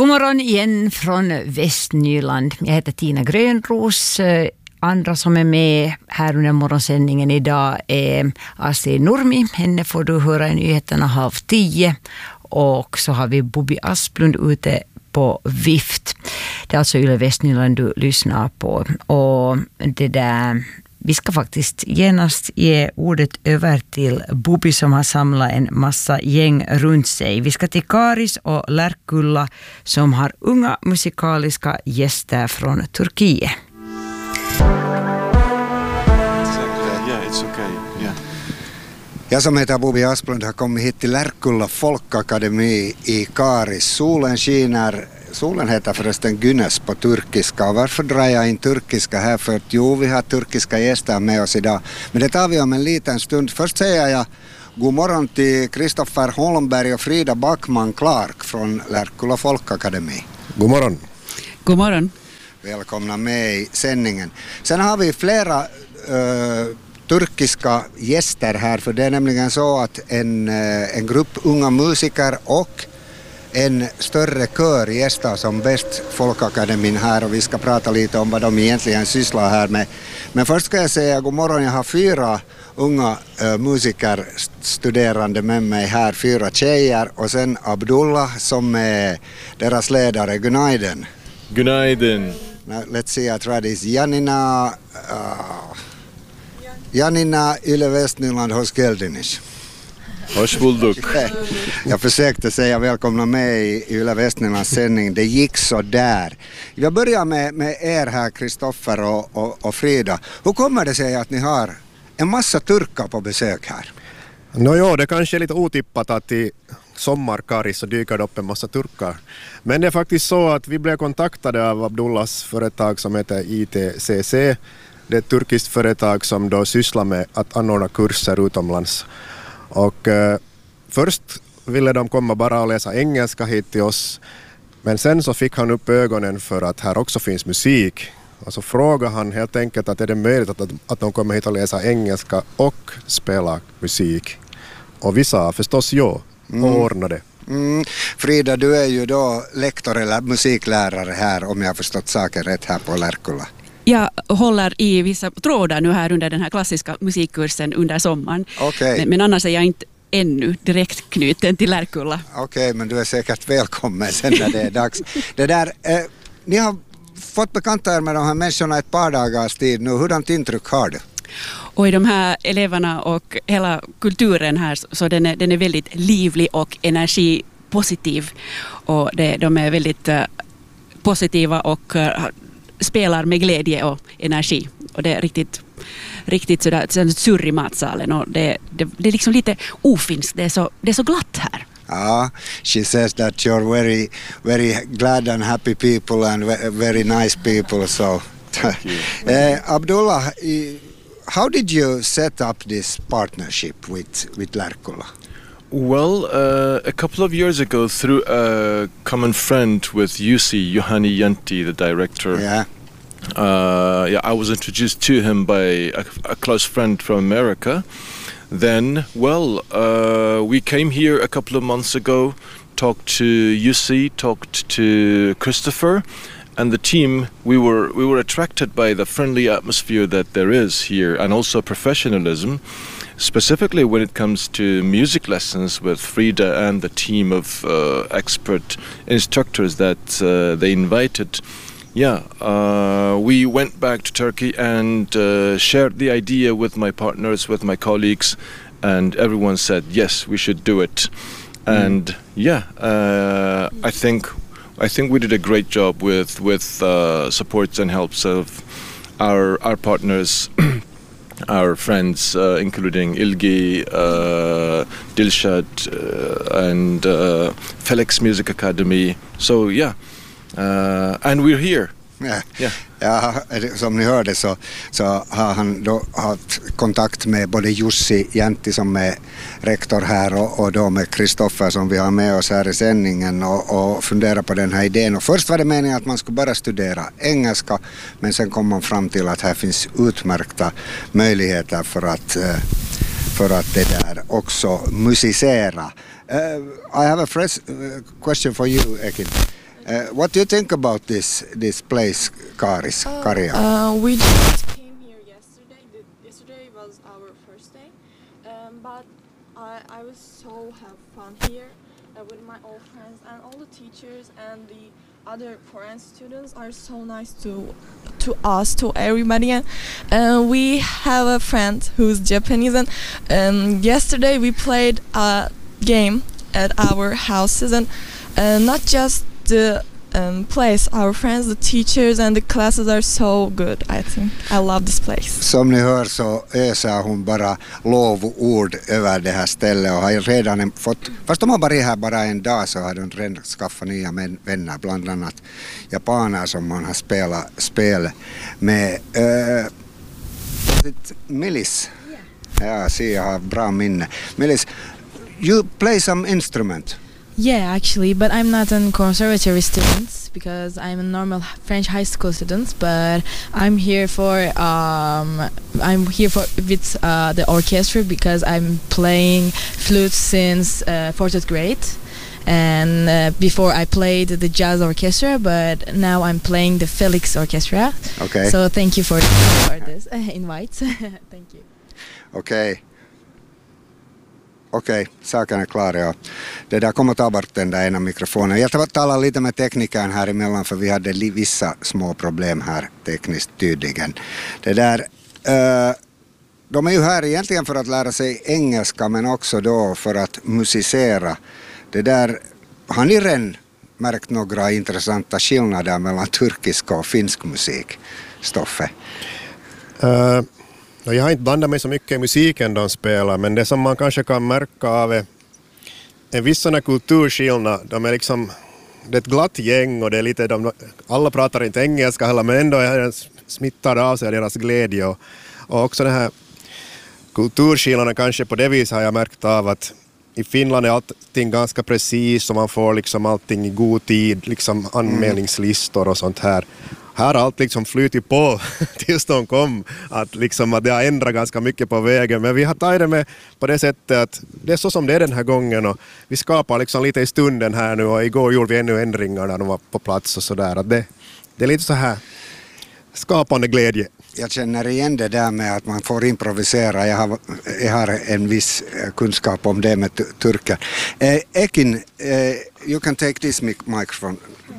morgon igen från Västnyland. Jag heter Tina Grönros. Andra som är med här under morgonsändningen idag är Astrid Nurmi. Henne får du höra i nyheterna 9:30. Och så har vi Bobby Asplund ute på vift. Det är alltså Yle Västnyland du lyssnar på. Och det där... Vi ska faktiskt genast ge ordet över till Bobby som har samlat en massa gäng runt sig. Vi ska till Karis och Lärkulla som har unga musikaliska gäster från Turkiet. Jag som heter Bobby Asplund har kommit hit till Lärkulla folkakademi i Karis. Solen skiner. Solen heter förresten Güneş på turkiska. Och varför drar jag in turkiska här? För att vi har turkiska gäster med oss idag. Men det tar vi om en liten stund. Först säger jag god morgon till Kristoffer Holmberg och Frida Backman Clark från Lärkulla folkakademi. God morgon. God morgon. Välkomna med i sändningen. Sen har vi flera turkiska gäster här. För det är nämligen så att en grupp unga musiker och en större kör gästar som bäst folkakademin här och vi ska prata lite om vad de egentligen sysslar här med. Men först ska jag säga god morgon, jag har 4 unga musiker studerande med mig här, 4 tjejer och sen Abdullah som är deras ledare. Günaydın. Günaydın. Let's see, I try this. Janina Yle Västnyland hos Geldinish. Hoş bulduk. Jag försökte säga välkomna med i Yle Västnylands sändning. Det gick så där. Jag börjar med er här, Kristoffer och Frida. Hur kommer det sig att ni har en massa turkar på besök här? Det kanske är lite otippat att i sommarkaris så dyker det upp en massa turkar. Men det är faktiskt så att vi blev kontaktade av Abdullahs företag som heter ITCC. Det är ett turkiskt företag som då sysslar med att anordna kurser utomlands. Och först ville de komma bara och läsa engelska hit till oss. Men sen så fick han upp ögonen för att här också finns musik. Och så frågade han helt enkelt att är det möjligt att de kommer hit och läsa engelska och spela musik. Och vi sa förstås ja och ordnade. Frida, du är ju då lektor eller musiklärare här om jag har förstått saker rätt här på Lärkulla. Jag håller i vissa trådar nu här under den här klassiska musikkursen under sommaren. Okay. Men annars är jag inte ännu direkt knuten till Lärkulla. Okej, men du är säkert välkommen sen när det är dags. Ni har fått bekanta er med de här människorna ett par dagars tid nu. Hurdant intryck har du? Och i de här eleverna och hela kulturen här så den är väldigt livlig och energipositiv. Och de är väldigt positiva och spelar med glädje och energi. Och det är riktigt sådär surr i matsalen. Och det är liksom lite ofinskt. Det är så glatt här. She says that you're very, very glad and happy people and very nice people. So, Abdullah, how did you set up this partnership with Lärkulla? Well, a couple of years ago, through a common friend with Juhani Jäntti, the director. Yeah. I was introduced to him by a close friend from America. Then, we came here a couple of months ago, talked to Jussi, talked to Christopher, and the team. We were attracted by the friendly atmosphere that there is here, and also professionalism. Specifically when it comes to music lessons with Frida and the team of expert instructors that they invited. We went back to Turkey and shared the idea with my partners, with my colleagues, and everyone said, yes, we should do it. And I think we did a great job with supports and helps of our partners. Our friends, including Ilgi, Dilshad, and Felix Music Academy. So and we're here. Ja, som ni hörde så har han då haft kontakt med både Jussi Jäntti som är rektor här och då med Kristoffer som vi har med oss här i sändningen och funderar på den här idén. Och först var det meningen att man skulle bara studera engelska, men sen kom man fram till att här finns utmärkta möjligheter för att det där också musicera. I have a question for you, Ekin. What do you think about this place, Karia? We just came here yesterday. Yesterday was our first day, but I was so have fun here with my old friends, and all the teachers and the other foreign students are so nice to us, to everybody. And we have a friend who's Japanese, and yesterday we played a game at our houses, and not just the place, our friends, the teachers and the classes are so good. I think I love this place. Som ni hör så öser hon bara lovord över det här stället och har redan fått, fast de har varit här bara en dag, så har de redan skaffat nya vänner, bland annat japaner som man har spelat spel med. Melis, ja, se, jag har bra minne. Melis, you play some instrument? Yeah, actually, but I'm not a conservatory student because I'm a normal French high school student. But I'm here with the orchestra because I'm playing flute since 4th grade, and before I played the jazz orchestra, but now I'm playing the Felix Orchestra. Okay. So thank you for this invite. Thank you. Okay. Okej, saken är klar. Ja. Det där kommer ta bort den där ena mikrofonen. Jag talar lite med teknikern här emellan, för vi hade vissa små problem här tekniskt tydligen. Det där, de är ju här egentligen för att lära sig engelska, men också då för att musicera. Det där, har ni redan märkt några intressanta skillnader mellan turkisk och finsk musik, Stoffe? Jag har inte blandat mig så mycket i musiken de spelar, men det som man kanske kan märka av är vissa kulturskillnad. De är liksom, det är ett glatt gäng och det är lite, alla pratar inte engelska heller, men ändå är det smittar av sig deras glädje. Och också den här kulturskillnaden kanske på det viset har jag märkt av att i Finland är allting ganska precis och man får liksom allting i god tid, liksom anmälningslistor och sånt här. Här har allt liksom flyttit på tills de kom, att det har ändrat ganska mycket på vägen. Men vi har tagit det med på det sättet att det är så som det är den här gången, och vi skapar liksom lite i stunden här nu, och igår gjorde vi ännu ändringar när de var på plats och sådär. Det är lite så här skapande glädje. Jag känner igen det där med att man får improvisera. Jag har en viss kunskap om det med turkar. Ekin, you can take this microphone.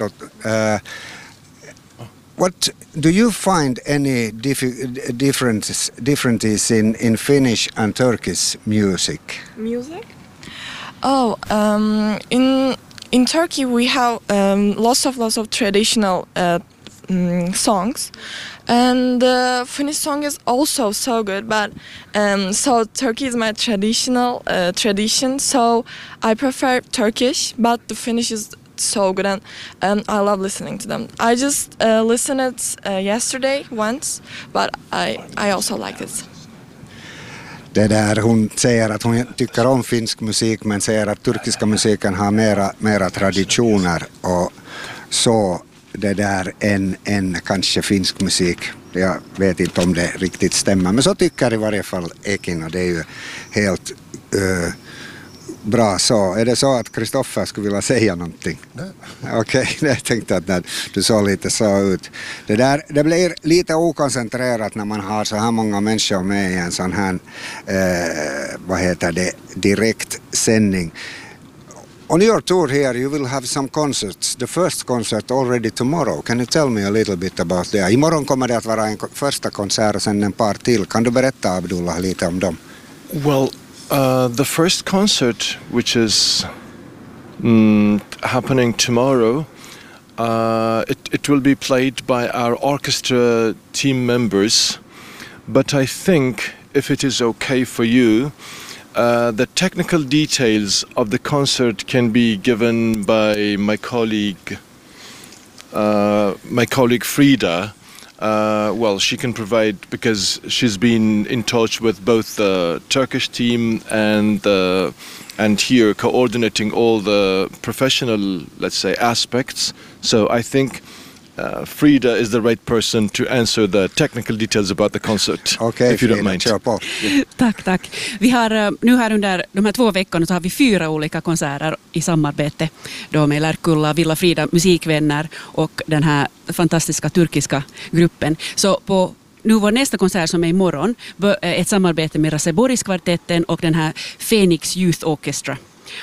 What do you find any differences in Finnish and Turkish music? Music? Oh, in Turkey we have lots of traditional songs, and the Finnish song is also so good. But so Turkey is my traditional tradition, so I prefer Turkish, but the Finnish is so good, and I love listening to them. I just listened it yesterday once, but I also like it. Det där, hon säger att hon tycker om finsk musik, men säger att turkiska musiken har mera traditioner och så det där än kanske finsk musik. Jag vet inte om det riktigt stämmer, men så tycker i varje fall Ekin, och det är ju helt bra så. Är det så att Kristoffer skulle vilja säga någonting? Okej, jag tänkte att du såg lite så ut. Det blir lite okoncentrerat när man har så här många människor med i en sån här direkt sändning. On your tour here you will have some concerts. The first concert already tomorrow. Can you tell me a little bit about that? Imorgon kommer det att vara en första konsert och sen en par till. Kan du berätta, Abdullah, lite om dem? Well, the first concert, which is happening tomorrow, it will be played by our orchestra team members. But I think, if it is okay for you, the technical details of the concert can be given by my colleague Frida. Well, she can provide, because she's been in touch with both the Turkish team and here coordinating all the professional, let's say, aspects. So I think Frida is the right person to answer the technical details about the concert. Okej, if you don't Frida, mind. kör på. Tack. Vi har nu här under de här 2 veckorna så har vi 4 olika konserter i samarbete då med Lärkulla, Villa Frida musikvänner och den här fantastiska turkiska gruppen. Så på nu vår nästa konsert som är imorgon ett samarbete med Raseborgskvartetten och den här Phoenix Youth Orchestra.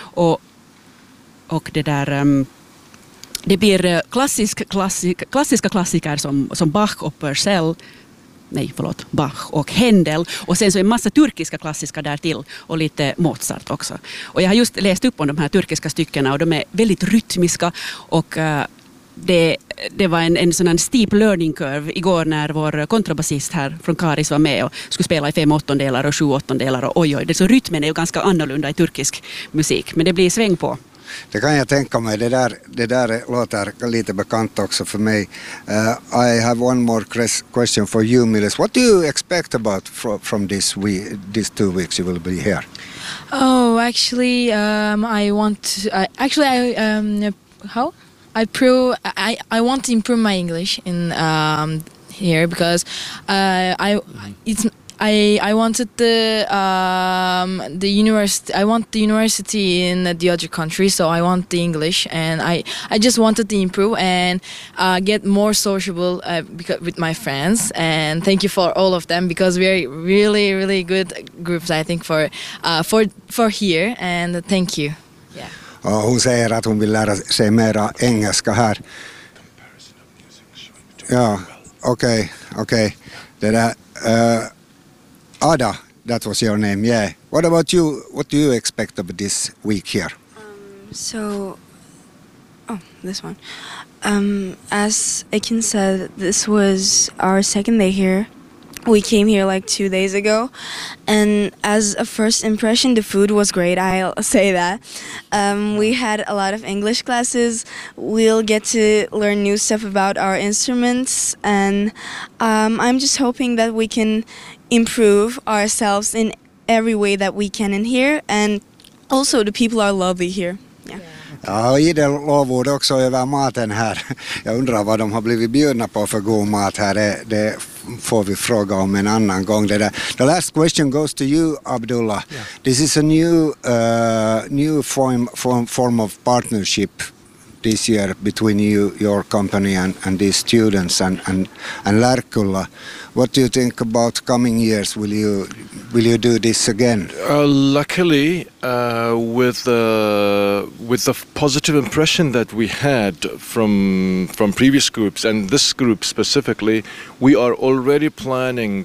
Och det där det blir klassiska klassiker som Bach och Purcell. Bach och Händel. Och sen så en massa turkiska klassiska där till. Och lite Mozart också. Och jag har just läst upp om de här turkiska styckena. Och de är väldigt rytmiska. Och det var en sån här steep learning curve igår när vår kontrabasist här från Karis var med och skulle spela i 5/8 och 7/8 och oj, så rytmen är ju ganska annorlunda i turkisk musik, men det blir sväng på. Det kan jag tänka mig. Det där låter lite bekant också för mig. I have one more question for you, Milis. What do you expect about from these 2 weeks you will be here? Oh, actually, I want I want to improve my English in here because I wanted the university. I want the university in the other country, so I want the English, and I just wanted to improve and get more sociable with my friends. And thank you for all of them because we're really, really good groups. I think for here, and thank you. Yeah. Hon säger att hon vill lära sig mera engelska här. Ja, okej. Det där Ada, that was your name, yeah. What about you? What do you expect of this week here? This one. As Akin said, this was our second day here. We came here like 2 days ago, and as a first impression, the food was great, I'll say that. We had a lot of English classes. We'll get to learn new stuff about our instruments, and I'm just hoping that we can improve ourselves in every way that we can in here, and also the people are lovely here. Yeah. Ja, idel lovord också över maten här. Jag undrar vad de har blivit bjudna på för god mat här. Det får vi fråga om en annan gång. Det där. The last question goes to you, Abdullah. Yeah. This is a new form of partnership this year between your company and these students and Lärkulla. What do you think about coming years? Will you do this again? Luckily, with the positive impression that we had from previous groups and this group specifically, we are already planning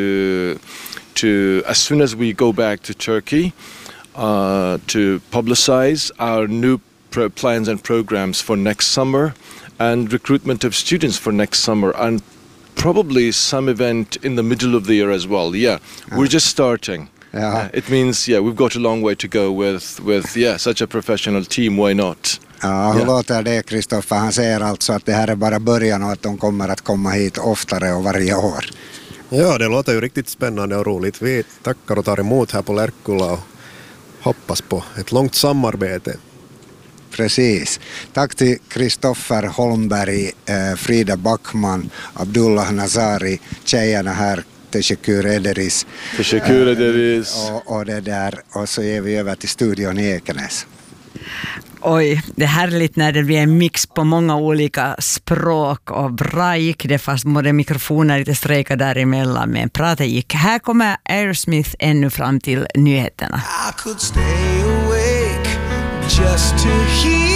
to as soon as we go back to Turkey to publicize our new plans and programs for next summer and recruitment of students for next summer and probably some event in the middle of the year as well. Yeah, we're just starting. It means we've got a long way to go with such a professional team. Why not? Ja, hur låter det, Kristoffer? Han säger alltså att det här är bara början och att de kommer att komma hit oftare och varje år. Ja, det låter ju riktigt spännande och roligt. Vi tackar och tar emot här på Lärkulla och hoppas på ett långt samarbete. Precis. Tack till Kristoffer Holmberg, Frida Backman, Abdullah Nazari, tjejerna här, Teşekkür ederiz. Teşekkür ederiz. Och det där, och så ger vi över till studion i Ekenäs. Oj, det är härligt när det blir en mix på många olika språk och bra gick det fast både mikrofoner lite strejkar däremellan, men pratet gick. Här kommer Aerosmith ännu fram till nyheterna. I could stay awake just to hear